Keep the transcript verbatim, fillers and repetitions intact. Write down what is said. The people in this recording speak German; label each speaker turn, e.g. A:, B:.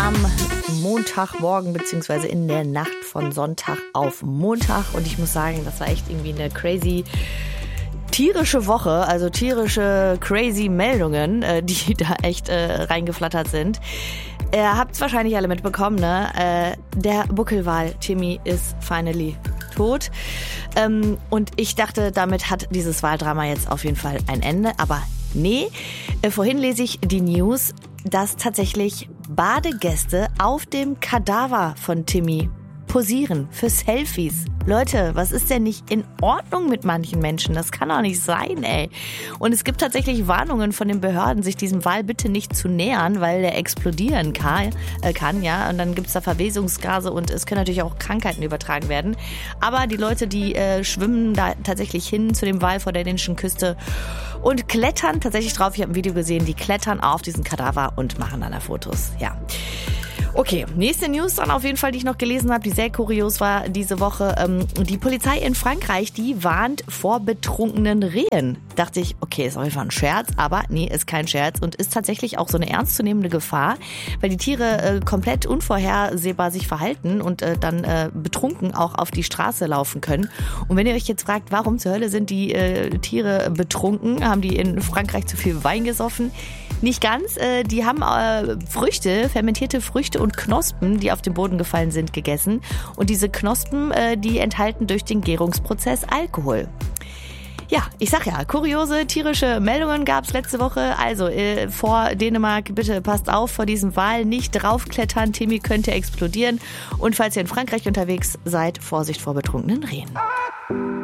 A: am Montagmorgen beziehungsweise in der Nacht von Sonntag auf Montag. Und ich muss sagen, das war echt irgendwie eine crazy tierische Woche, also tierische crazy Meldungen, die da echt äh, reingeflattert sind. Ihr habt es wahrscheinlich alle mitbekommen, ne? Äh, der Buckelwal Timmy ist finally tot. Ähm, und ich dachte, damit hat dieses Waldrama jetzt auf jeden Fall ein Ende. Aber nee, äh, vorhin lese ich die News, dass tatsächlich Badegäste auf dem Kadaver von Timmy posieren für Selfies. Leute, was ist denn nicht in Ordnung mit manchen Menschen? Das kann doch nicht sein, ey. Und es gibt tatsächlich Warnungen von den Behörden, sich diesem Wal bitte nicht zu nähern, weil der explodieren kann, äh, kann, ja. Und dann gibt's da Verwesungsgase und es können natürlich auch Krankheiten übertragen werden. Aber die Leute, die äh, schwimmen da tatsächlich hin zu dem Wal vor der dänischen Küste und klettern tatsächlich drauf. Ich habe ein Video gesehen, die klettern auf diesen Kadaver und machen dann da Fotos, ja. Okay, nächste News dann auf jeden Fall, die ich noch gelesen habe, die sehr kurios war diese Woche. Ähm, die Polizei in Frankreich, die warnt vor betrunkenen Rehen. Dachte ich, okay, ist auf jeden Fall ein Scherz, aber nee, ist kein Scherz und ist tatsächlich auch so eine ernstzunehmende Gefahr, weil die Tiere äh, komplett unvorhersehbar sich verhalten und äh, dann äh, betrunken auch auf die Straße laufen können. Und wenn ihr euch jetzt fragt, warum zur Hölle sind die äh, Tiere betrunken, haben die in Frankreich zu viel Wein gesoffen? Nicht ganz, äh, die haben äh, Früchte, fermentierte Früchte und Knospen, die auf den Boden gefallen sind, gegessen. Und diese Knospen, äh, die enthalten durch den Gärungsprozess Alkohol. Ja, ich sag ja, kuriose tierische Meldungen gab's letzte Woche. Also äh, vor Dänemark, bitte passt auf vor diesem Wal, nicht draufklettern, Timmy könnte explodieren. Und falls ihr in Frankreich unterwegs seid, Vorsicht vor betrunkenen Rehen.